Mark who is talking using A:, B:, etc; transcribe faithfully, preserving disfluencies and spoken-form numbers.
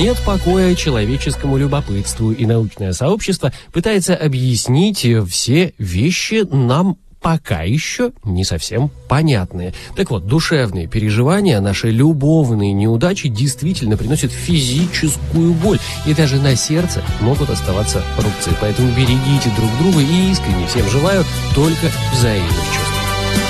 A: Нет покоя человеческому любопытству, и научное сообщество пытается объяснить все вещи нам пока еще не совсем понятные. Так вот, душевные переживания, наши любовные неудачи действительно приносят физическую боль, и даже на сердце могут оставаться рубцы. Поэтому берегите друг друга, и искренне всем желаю только взаимности.